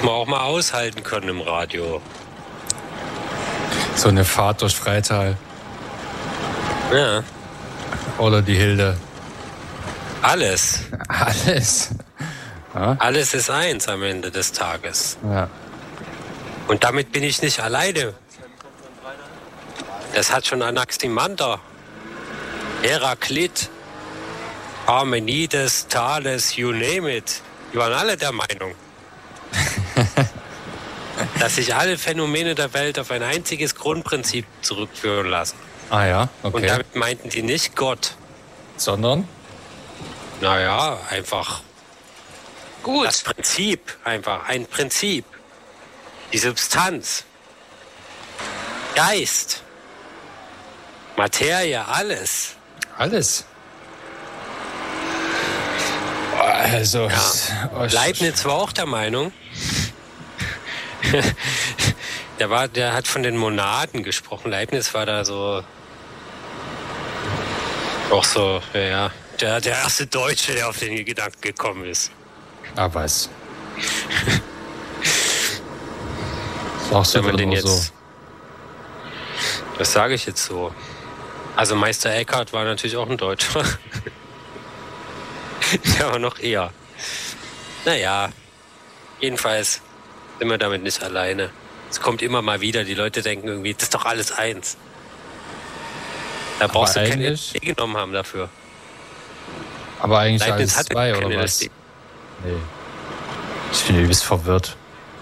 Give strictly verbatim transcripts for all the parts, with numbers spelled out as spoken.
Muss man auch mal aushalten können im Radio. So eine Fahrt durch Freital. Ja. Oder die Hilde. Alles. Alles. Ja? Alles ist eins am Ende des Tages. Ja. Und damit bin ich nicht alleine. Das hat schon Anaximander, Heraklit, Parmenides, Thales, you name it. Die waren alle der Meinung, dass sich alle Phänomene der Welt auf ein einziges Grundprinzip zurückführen lassen. Ah ja, okay. Und damit meinten die nicht Gott. Sondern? Naja, einfach gut. Das Prinzip, einfach ein Prinzip. Die Substanz. Geist. Materie, alles. Alles? Also, ja. oh, Leibniz war auch der Meinung, der, war, der hat von den Monaden gesprochen. Leibniz war da so, auch so, ja, der, der erste Deutsche, der auf den Gedanken gekommen ist. Ah, was? Sagst du Wenn man den nur jetzt, so? Das sage ich jetzt so. Also Meister Eckhart war natürlich auch ein Deutscher. Der war noch eher. Naja, jedenfalls sind wir damit nicht alleine. Es kommt immer mal wieder, die Leute denken irgendwie, das ist doch alles eins. Da Aber brauchst du keine L eigentlich- S D genommen haben dafür. Aber eigentlich Leibniz alles hatte zwei, keine oder L was? S D. Nee. Ich bin übelst verwirrt.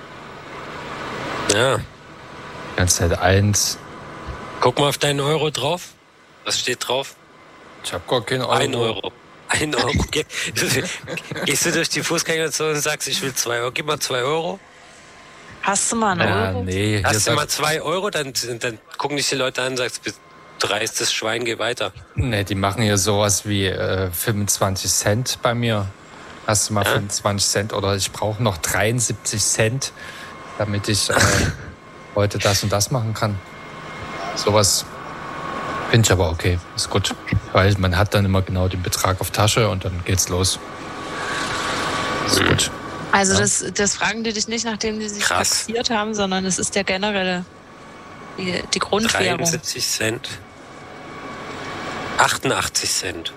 Ja, Die ganze Zeit eins. guck mal auf deinen Euro drauf. Was steht drauf? Ich hab gar keinen Euro. Ein Euro. Ein Euro. Ge- Gehst du durch die Fußgängerzone und sagst, ich will zwei Euro. Gib mal zwei Euro. Hast du mal einen Ja, Euro? nee. hier Hast du sagt- mal zwei Euro, dann, dann gucken dich die Leute an und sagst, dreistes Schwein, geh weiter. Nee, die machen hier sowas wie äh, fünfundzwanzig Cent bei mir. Hast du mal Ja. fünfundzwanzig Cent oder ich brauche noch dreiundsiebzig Cent, damit ich äh, heute das und das machen kann. Sowas finde ich aber okay, ist gut. Weil man hat dann immer genau den Betrag auf Tasche und dann geht's los. Ist gut. Also Ja. das, das fragen die dich nicht, nachdem die sich Krass. taxiert haben, sondern es ist der generelle, die, die Grundwährung. dreiundsiebzig Cent. achtundachtzig Cent.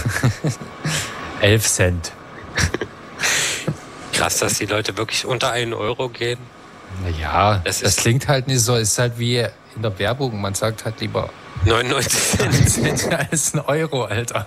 elf Cent. Krass, dass die Leute wirklich unter einen Euro gehen. Naja, Das das, ist- klingt halt nicht so. Ist halt wie in der Werbung. Man sagt halt lieber neunundneunzig Cent. Cent als ein Euro, Alter.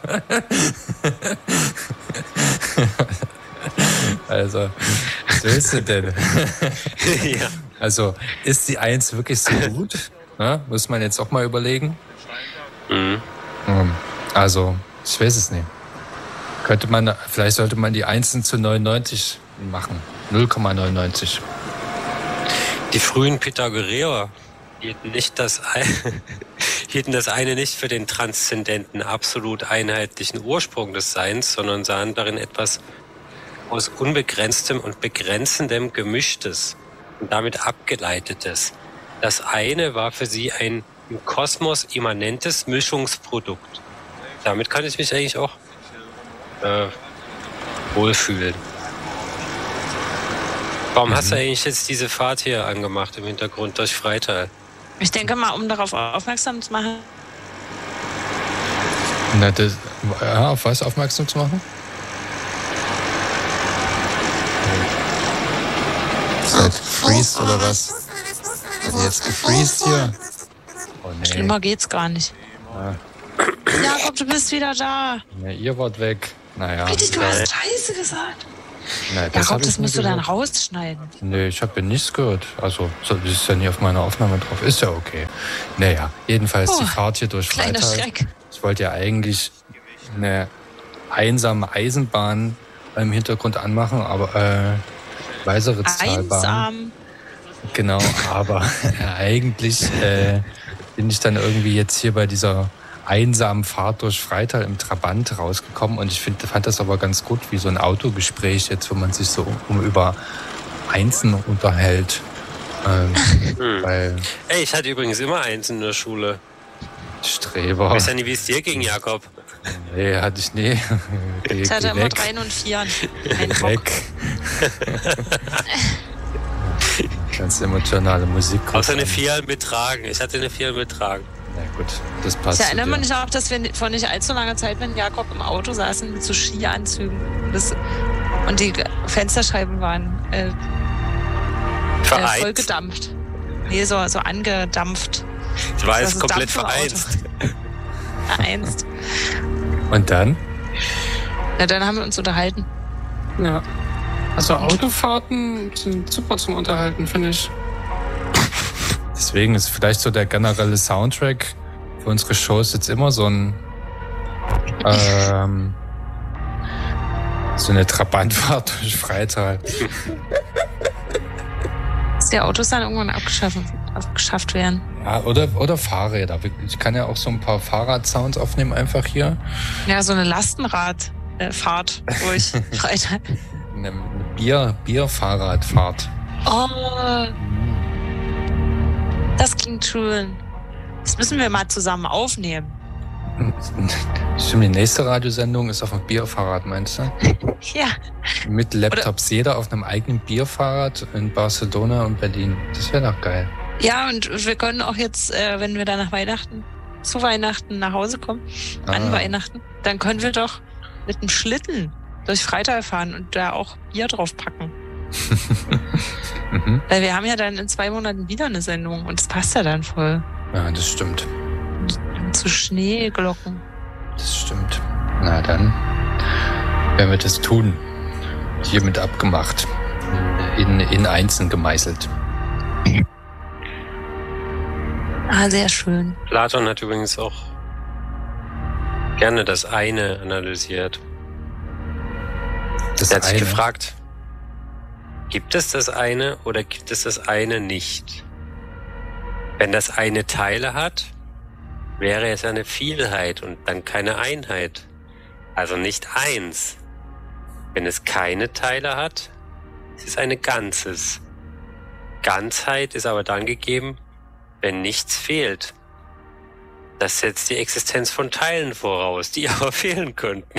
Also, was willst du denn? Ja. Also, ist die eins wirklich so gut? Na, muss man jetzt auch mal überlegen. Mhm. Hm, Also, ich weiß es nicht. Könnte man, vielleicht sollte man die Einsen zu neunundneunzig machen. null Komma neunundneunzig. Die frühen Pythagoreer hielten, nicht das ein, hielten das eine nicht für den transzendenten, absolut einheitlichen Ursprung des Seins, sondern sahen darin etwas aus unbegrenztem und begrenzendem Gemischtes und damit Abgeleitetes. Das eine war für sie ein im Kosmos immanentes Mischungsprodukt. Damit kann ich mich eigentlich auch äh, wohlfühlen. Warum hast du eigentlich jetzt diese Fahrt hier angemacht im Hintergrund durch Freital? Ich denke mal, um darauf aufmerksam zu machen, Na, das, ja, auf was aufmerksam zu machen? Ist halt gefreezed oder was? Also jetzt gefreezed hier? Oh nee. schlimmer geht's gar nicht. Ja. Jakob, du bist wieder da. Ja, ihr wart weg. Naja. Richtig, du hast Scheiße gesagt. Nein, das Jakob, hab ich das nie musst du dann gehört. rausschneiden. Nee, ich habe ja nichts gehört. Also, so, das ist ja nie auf meiner Aufnahme drauf. Ist ja okay. Naja, jedenfalls Oh, die Fahrt hier durch Kleiner Freital. Schreck. Ich wollte ja eigentlich eine einsame Eisenbahn im Hintergrund anmachen, aber äh, Weißeritztalbahn. Einsam. Genau, aber eigentlich äh, bin ich dann irgendwie jetzt hier bei dieser einsamen Fahrt durch Freital im Trabant rausgekommen und ich find, fand das aber ganz gut, wie so ein Autogespräch jetzt, wo man sich so um, um über Einsen unterhält. Ähm, Hm. Weil Ey, ich hatte übrigens immer eins in der Schule. Streber. Ich weiß ja nicht, wie es dir ging, Jakob. Nee, hatte ich nie. Geh, Ich hatte geh immer weg. drei und vier. Ein Bock. Weg. Ganz emotionale Musik. Außer eine vier mittragen. Ich hatte eine vier mittragen. Na gut, das passt. Ich erinnere mich auch, dass wir vor nicht allzu langer Zeit, wenn Jakob im Auto saßen mit so Skianzügen das, und die Fensterscheiben waren äh, äh, voll gedampft. Nee, so, so angedampft. Das war jetzt komplett vereinst. Vereinst. Und dann? Na, dann haben wir uns unterhalten. Ja. Also Autofahrten sind super zum Unterhalten, finde ich. Deswegen ist vielleicht so der generelle Soundtrack für unsere Shows jetzt immer so ein ähm, so eine Trabantfahrt durch Freital. Dass die Autos dann irgendwann abgeschafft, abgeschafft werden. Ja, oder, oder Fahrräder. Ich kann ja auch so ein paar Fahrradsounds aufnehmen einfach hier. Ja, so eine Lastenradfahrt durch Freital. Eine Bier, Bierfahrradfahrt. Oh, das klingt schön. Das müssen wir mal zusammen aufnehmen. Stimmt, die nächste Radiosendung ist auf dem Bierfahrrad, meinst du? Ja. Mit Laptops, oder jeder auf einem eigenen Bierfahrrad in Barcelona und Berlin. Das wäre doch geil. Ja, und wir können auch jetzt, äh, wenn wir dann nach Weihnachten, zu Weihnachten nach Hause kommen, ah. an Weihnachten, dann können wir doch mit einem Schlitten durch Freital fahren und da auch Bier drauf packen. mhm. Weil wir haben ja dann in zwei Monaten wieder eine Sendung und das passt ja dann voll. Ja, das stimmt. Und zu Schneeglocken. Das stimmt. Na dann werden wir das tun. Hiermit abgemacht. In, in Einzeln gemeißelt. Ah, sehr schön. Platon hat übrigens auch gerne das eine analysiert. Das er hat sich gefragt, gibt es das eine oder gibt es das eine nicht? Wenn das eine Teile hat, wäre es eine Vielheit und dann keine Einheit. Also nicht eins. Wenn es keine Teile hat, ist es eine Ganzes. Ganzheit ist aber dann gegeben, wenn nichts fehlt. Das setzt die Existenz von Teilen voraus, die aber fehlen könnten.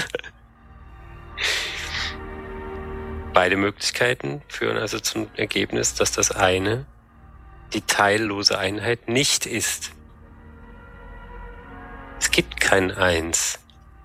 Beide Möglichkeiten führen also zum Ergebnis, dass das eine die teillose Einheit nicht ist. Es gibt kein Eins.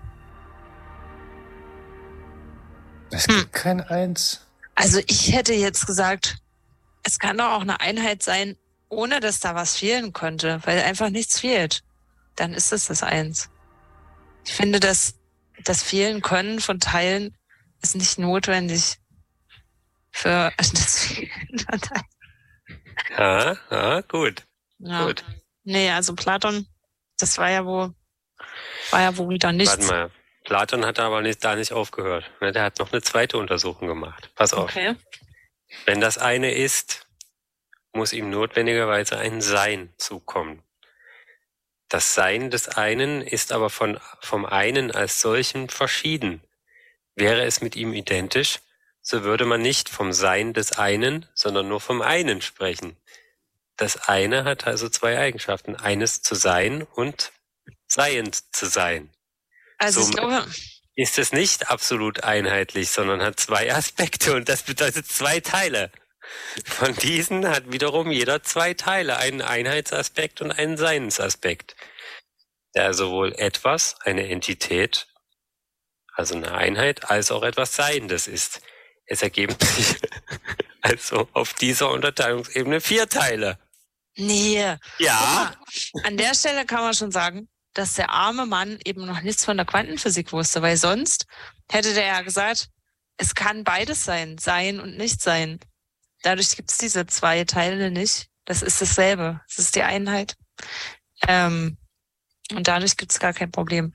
Es gibt hm. kein Eins? Also ich hätte jetzt gesagt, es kann doch auch eine Einheit sein, ohne dass da was fehlen könnte, weil einfach nichts fehlt. Dann ist es das Eins. Ich finde, dass das Fehlen können von Teilen ist nicht notwendig für das Fehlen von Teilen. Ja, ja, gut. Ja. Gut. Nee, also Platon, das war ja wohl, war ja wohl wieder nichts. Warte mal, Platon hat aber nicht, da nicht aufgehört. Der hat noch eine zweite Untersuchung gemacht. Pass auf. Okay. Wenn das eine ist, muss ihm notwendigerweise ein Sein zukommen. Das Sein des einen ist aber von, vom einen als solchen verschieden. Wäre es mit ihm identisch, so würde man nicht vom Sein des einen, sondern nur vom einen sprechen. Das eine hat also zwei Eigenschaften. Eines zu sein und seiend zu sein. Also ich glaube, ist es nicht absolut einheitlich, sondern hat zwei Aspekte und das bedeutet zwei Teile. Von diesen hat wiederum jeder zwei Teile, einen Einheitsaspekt und einen Seinsaspekt. Der sowohl etwas, eine Entität, also eine Einheit, als auch etwas Seiendes ist. Es ergeben sich also auf dieser Unterteilungsebene vier Teile. Nee. Ja. Mal, an der Stelle kann man schon sagen, dass der arme Mann eben noch nichts von der Quantenphysik wusste, weil sonst hätte der ja gesagt, es kann beides sein, sein und nicht sein. Dadurch gibt es diese zwei Teile nicht. Das ist dasselbe. Das ist die Einheit. Ähm, und dadurch gibt es gar kein Problem.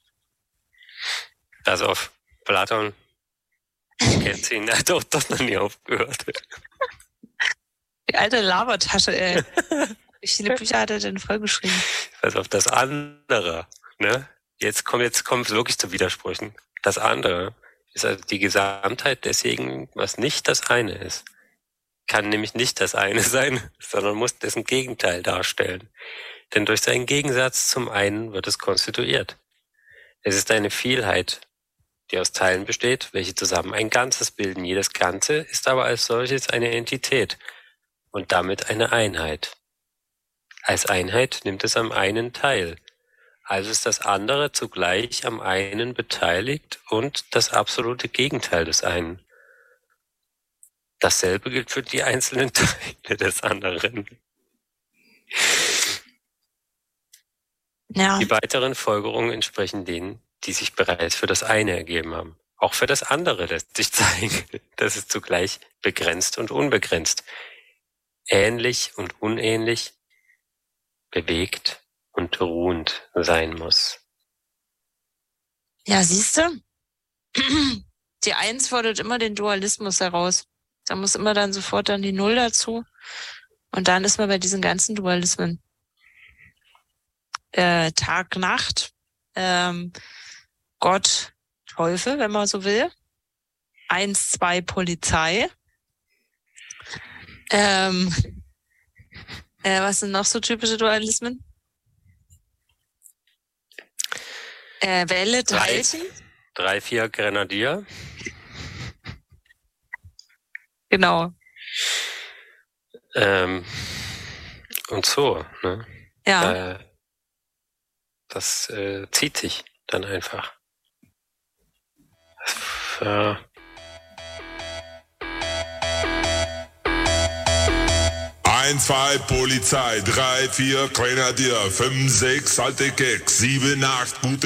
Also auf Platon kennt ihn, er hat doch das noch nie aufgehört. Die alte Labertasche, ey. Wie viele Bücher hat er denn vollgeschrieben? Also auf das andere, ne? Jetzt kommt, jetzt kommt es wirklich zu Widersprüchen. Das andere ist also die Gesamtheit deswegen, was nicht das eine ist. Kann nämlich nicht das eine sein, sondern muss dessen Gegenteil darstellen. Denn durch seinen Gegensatz zum einen wird es konstituiert. Es ist eine Vielheit, die aus Teilen besteht, welche zusammen ein Ganzes bilden. Jedes Ganze ist aber als solches eine Entität. und damit eine Einheit. Als Einheit nimmt es am einen teil. Also ist das andere zugleich am einen beteiligt und das absolute Gegenteil des einen. Dasselbe gilt für die einzelnen Teile des anderen. Ja. Die weiteren Folgerungen entsprechen denen, die sich bereits für das eine ergeben haben. Auch für das andere lässt sich zeigen, dass es zugleich begrenzt und unbegrenzt, ähnlich und unähnlich, bewegt und ruhend sein muss. Ja, siehst du? Die Eins fordert immer den Dualismus heraus. Da muss immer dann sofort dann die Null dazu. Und dann ist man bei diesen ganzen Dualismen. Äh, Tag, Nacht, ähm, Gott, Teufel, wenn man so will. Eins, zwei, Polizei. Ähm, äh, was sind noch so typische Dualismen? Äh, Welle, Teilchen. Drei, vier Grenadier. Genau. Ähm, und so, ne? Ja. Äh, das äh, zieht sich dann einfach. Das, äh, Eins, zwei, Polizei, drei, vier, Grenadier, fünf, sechs, alte Keks, sieben, acht, gute